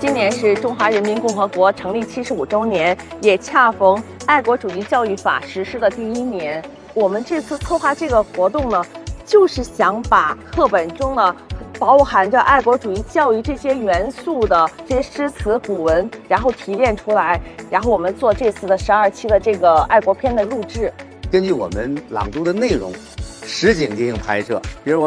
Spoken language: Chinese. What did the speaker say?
今年是中华人民共和国成立75周年，也恰逢爱国主义教育法实施的第1年。我们这次策划这个活动呢，就是想把课本中呢包含着爱国主义教育这些元素的这些诗词古文，然后提炼出来，然后我们做这次的12期的这个爱国篇的录制。 根据我们朗读的内容，实景进行拍摄，比如我